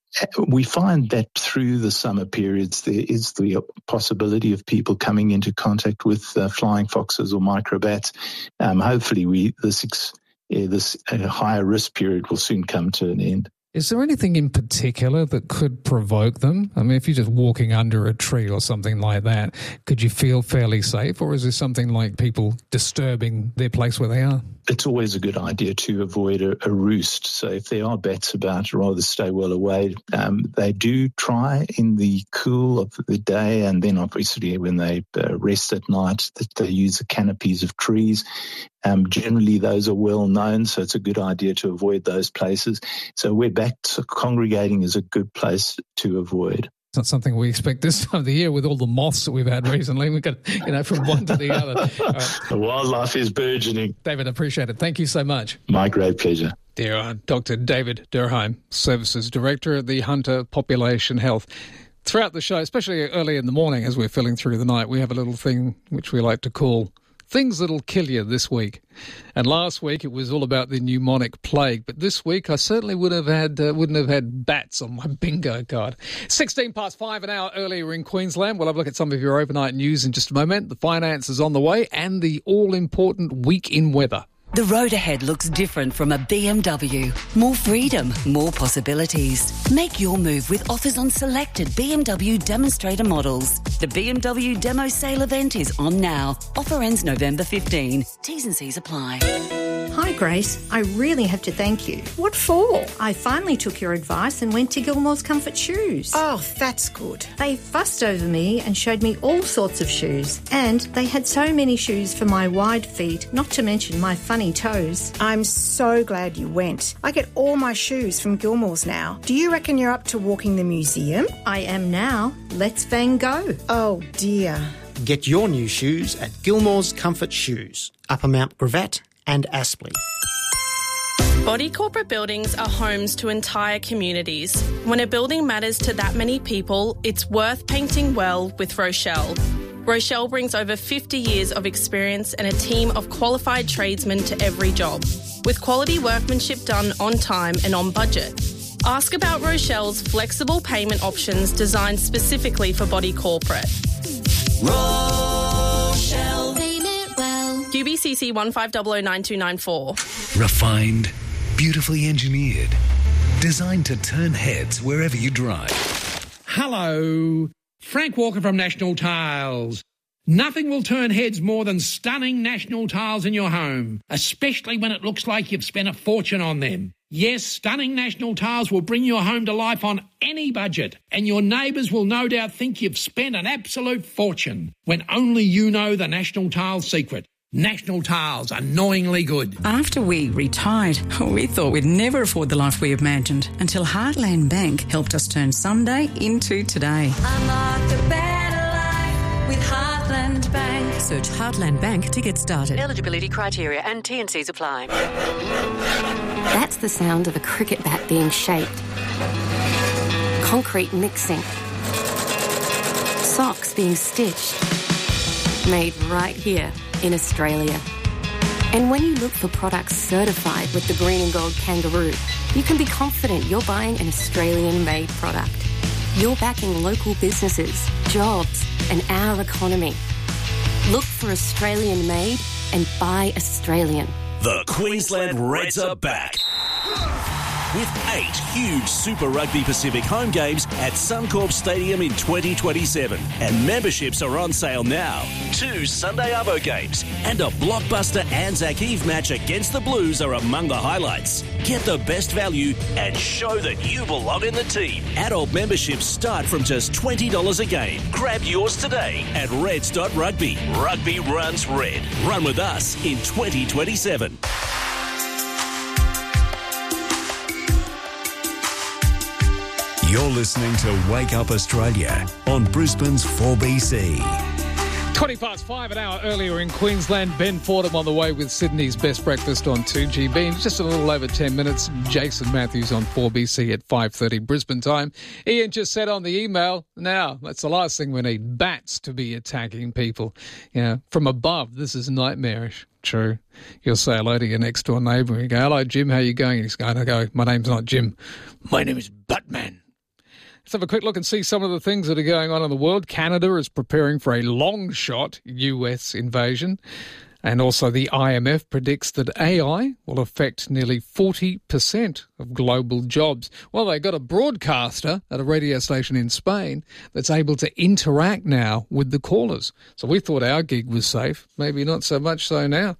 we find that through the summer periods, there is the possibility of people coming into contact with uh, flying foxes or microbats. Um, hopefully, we this ex- uh, this uh, higher risk period will soon come to an end. Is there anything in particular that could provoke them? I mean, if you're just walking under a tree or something like that, could you feel fairly safe, or is there something like people disturbing their place where they are? It's always a good idea to avoid a, a roost. So if there are bats about, rather stay well away. Um, they do try in the cool of the day, and then obviously when they uh, rest at night, that they use the canopies of trees. Um, generally, those are well known, so it's a good idea to avoid those places. So where bats are congregating is a good place to avoid. It's not something we expect this time of the year with all the moths that we've had recently. We've got, you know, from one to the other. Right. The wildlife is burgeoning. David, I appreciate it. Thank you so much. My great pleasure. Dear uh, Doctor David Durheim, Services Director at the Hunter Population Health. Throughout the show, especially early in the morning as we're filling through the night, we have a little thing which we like to call Things That'll Kill You this week. And last week it was all about the pneumonic plague, but this week I certainly would have had, uh, wouldn't have had bats on my bingo card. sixteen past five, an hour earlier in Queensland. We'll have a look at some of your overnight news in just a moment. The finance is on the way and the all-important week in weather. The road ahead looks different from a B M W. More freedom, more possibilities. Make your move with offers on selected B M W demonstrator models. The B M W Demo Sale event is on now. Offer ends November fifteenth. T's and C's apply. Hi Grace, I really have to thank you. What for? I finally took your advice and went to Gilmore's Comfort Shoes. Oh, that's good. They fussed over me and showed me all sorts of shoes. And they had so many shoes for my wide feet, not to mention my funny toes. I'm so glad you went. I get all my shoes from Gilmore's now. Do you reckon you're up to walking the museum? I am now. Let's Van Gogh. Oh dear. Get your new shoes at Gilmore's Comfort Shoes, Upper Mount Gravatt and Aspley. Body corporate buildings are homes to entire communities. When a building matters to that many people, it's worth painting well with Rochelle. Rochelle brings over fifty years of experience and a team of qualified tradesmen to every job, with quality workmanship done on time and on budget. Ask about Rochelle's flexible payment options designed specifically for body corporate. Rochelle. U B C C one five zero zero nine two nine four. Refined, beautifully engineered, designed to turn heads wherever you drive. Hello, Frank Walker from National Tiles. Nothing will turn heads more than stunning National Tiles in your home, especially when it looks like you've spent a fortune on them. Yes, stunning National Tiles will bring your home to life on any budget, and your neighbours will no doubt think you've spent an absolute fortune, when only you know the National Tiles secret. National Tiles, annoyingly good. After we retired, we thought we'd never afford the life we imagined until Heartland Bank helped us turn someday into today. Unlock a better life with Heartland Bank. Search Heartland Bank to get started. Eligibility criteria and T and C's apply. That's the sound of a cricket bat being shaped. Concrete mixing. Socks being stitched. Made right here in Australia. And when you look for products certified with the green and gold kangaroo, you can be confident you're buying an Australian-made product. You're backing local businesses, jobs, and our economy. Look for Australian-made and buy Australian. The Queensland Reds are back. With eight huge Super Rugby Pacific home games at Suncorp Stadium in twenty twenty-seven. And memberships are on sale now. Two Sunday Arvo games and a blockbuster Anzac Eve match against the Blues are among the highlights. Get the best value and show that you belong in the team. Adult memberships start from just twenty dollars a game. Grab yours today at reds dot rugby. Rugby runs red. Run with us in twenty twenty-seven. You're listening to Wake Up Australia on Brisbane's four B C. twenty past five, an hour earlier in Queensland. Ben Fordham on the way with Sydney's Best Breakfast on two G B. In just a little over ten minutes, Jason Matthews on four B C at five thirty Brisbane time. Ian just said on the email, now, that's the last thing we need, bats to be attacking people. You know, from above, this is nightmarish. True. You'll say hello to your next door neighbour and you go, hello, Jim, how you going? And he's going to go, my name's not Jim. My name is Batman. Let's have a quick look and see some of the things that are going on in the world. Canada is preparing for a long-shot U S invasion. And also the I M F predicts that A I will affect nearly forty percent of global jobs. Well, they got a broadcaster at a radio station in Spain that's able to interact now with the callers. So we thought our gig was safe. Maybe not so much so now.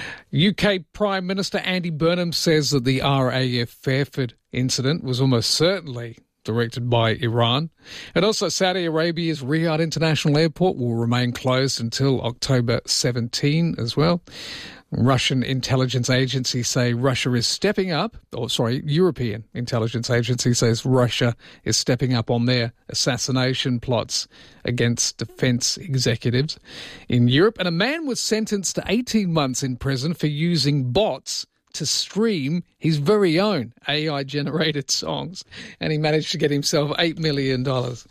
U K Prime Minister Andy Burnham says that the R A F Fairford incident was almost certainly directed by Iran. And also Saudi Arabia's Riyadh International Airport will remain closed until October seventeenth as well. Russian intelligence agencies say Russia is stepping up, or sorry, European intelligence agency says Russia is stepping up on their assassination plots against defence executives in Europe. And a man was sentenced to eighteen months in prison for using bots to stream his very own A I-generated songs, and he managed to get himself eight million dollars.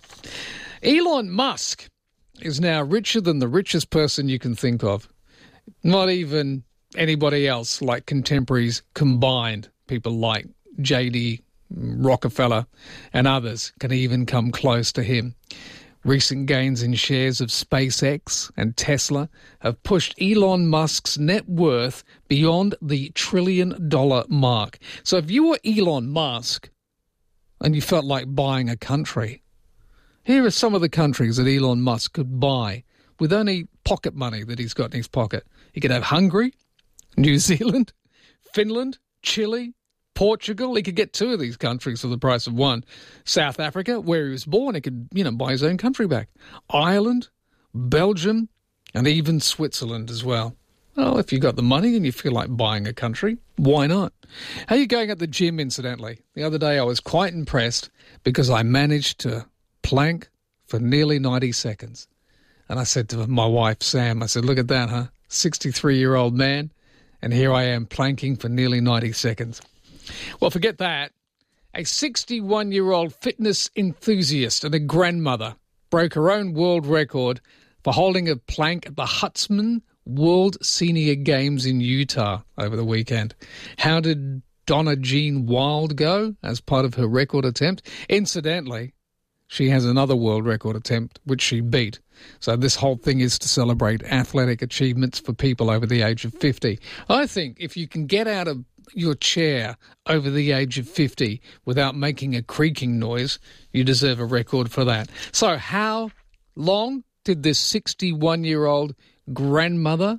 Elon Musk is now richer than the richest person you can think of. Not even anybody else like contemporaries combined. People like J D Rockefeller and others can even come close to him. Recent gains in shares of SpaceX and Tesla have pushed Elon Musk's net worth beyond the trillion dollar mark. So if you were Elon Musk and you felt like buying a country, here are some of the countries that Elon Musk could buy with only pocket money that he's got in his pocket. He could have Hungary, New Zealand, Finland, Chile, Portugal. He could get two of these countries for the price of one. South Africa, where he was born, he could, you know, buy his own country back. Ireland, Belgium, and even Switzerland as well. Well, if you got the money and you feel like buying a country, why not? How are you going at the gym, incidentally? The other day I was quite impressed because I managed to plank for nearly ninety seconds. And I said to my wife, Sam, I said, look at that, huh? sixty-three-year-old man, and here I am planking for nearly ninety seconds. Well, forget that. A sixty-one-year-old fitness enthusiast and a grandmother broke her own world record for holding a plank at the Huntsman World Senior Games in Utah over the weekend. How did Donna Jean Wild go as part of her record attempt? Incidentally, she has another world record attempt, which she beat. So this whole thing is to celebrate athletic achievements for people over the age of fifty. I think if you can get out of your chair over the age of fifty without making a creaking noise, you deserve a record for that. So how long did this sixty-one-year-old grandmother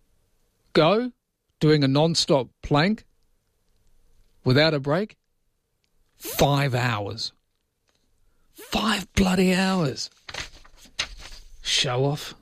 go doing a non-stop plank without a break? Five hours. Five bloody hours. Show off.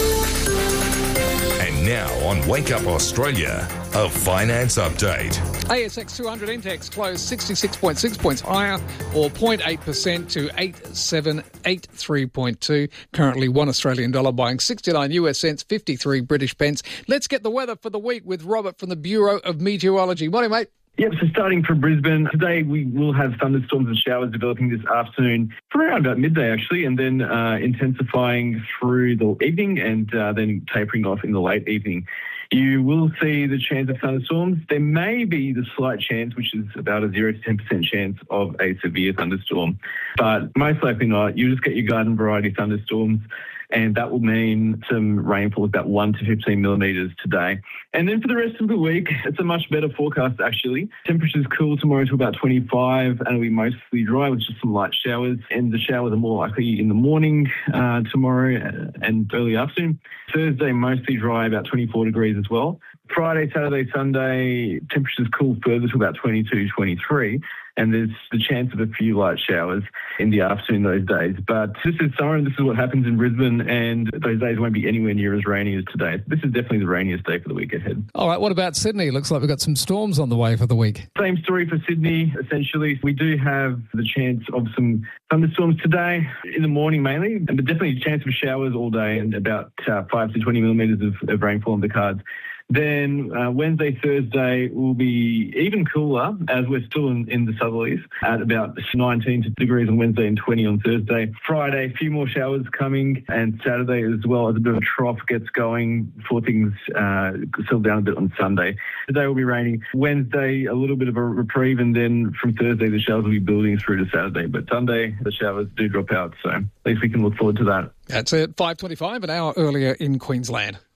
And now on Wake Up Australia, a finance update. A S X two hundred index closed sixty-six point six points higher, or zero point eight percent to eight seven eight three point two. Currently one Australian dollar buying sixty-nine US cents, fifty-three British pence. Let's get the weather for the week with Robert from the Bureau of Meteorology. Morning, mate. Yep, so starting from Brisbane, today we will have thunderstorms and showers developing this afternoon from around about midday, actually, and then uh, intensifying through the evening and uh, then tapering off in the late evening. You will see the chance of thunderstorms. There may be the slight chance, which is about a zero to ten percent chance of a severe thunderstorm. But most likely not. You just get your garden variety thunderstorms, and that will mean some rainfall of about one to fifteen millimetres today. And then for the rest of the week, it's a much better forecast, actually. Temperatures cool tomorrow to about twenty-five, and it'll be mostly dry with just some light showers. And the showers are more likely in the morning uh, tomorrow and early afternoon. Thursday, mostly dry, about twenty-four degrees as well. Friday, Saturday, Sunday, temperatures cool further to about twenty-two, twenty-three. And there's the chance of a few light showers in the afternoon those days. But this is summer, and this is what happens in Brisbane, and those days won't be anywhere near as rainy as today. This is definitely the rainiest day for the week ahead. All right, what about Sydney? Looks like we've got some storms on the way for the week. Same story for Sydney, essentially. We do have the chance of some thunderstorms today, in the morning mainly, but definitely a chance of showers all day and about uh, five to twenty millimetres of, of rainfall on the cards. Then uh, Wednesday, Thursday will be even cooler, as we're still in, in the southerlies, at about nineteen degrees on Wednesday and twenty on Thursday. Friday, a few more showers coming, and Saturday as well, as a bit of a trough gets going before things uh, settle down a bit on Sunday. Today will be raining. Wednesday, a little bit of a reprieve, and then from Thursday, the showers will be building through to Saturday. But Sunday, the showers do drop out, so at least we can look forward to that. That's it, five twenty-five, an hour earlier in Queensland.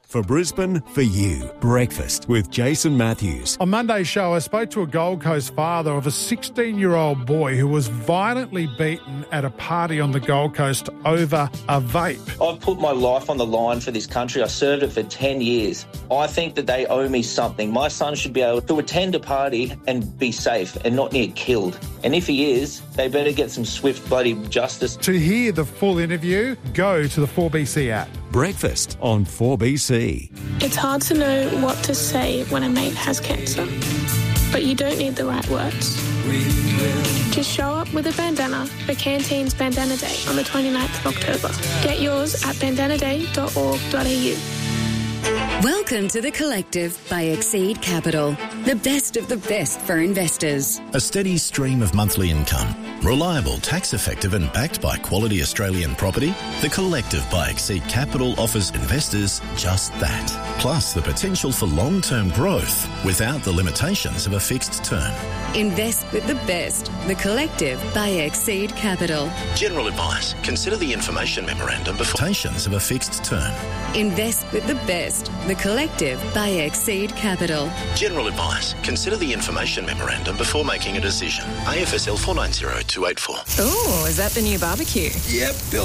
For Brisbane, for you. Breakfast with Jason Matthews. On Monday's show, I spoke to a Gold Coast father of a sixteen-year-old boy who was violently beaten at a party on the Gold Coast over a vape. I've put my life on the line for this country. I served it for ten years. I think that they owe me something. My son should be able to attend a party and be safe and not near killed. And if he is, they better get some swift bloody justice. To hear the full interview, go to the four B C app. Breakfast on four B C. It's hard to know what to say when a mate has cancer, but you don't need the right words. Just show up with a bandana for Canteen's Bandana Day on the twenty-ninth of October. Get yours at bandana day dot org dot a u. Welcome to The Collective by Exceed Capital, the best of the best for investors. A steady stream of monthly income, reliable, tax-effective and backed by quality Australian property, The Collective by Exceed Capital offers investors just that. Plus the potential for long-term growth without the limitations of a fixed term. Invest with the best. The Collective by Exceed Capital. General advice. Consider the information memorandum before limitations of a fixed term. Invest with the best. The Collective by Exceed Capital. General advice. Consider the information memorandum before making a decision. A F S L four nine zero two eight four. Oh, is that the new barbecue? Yep, built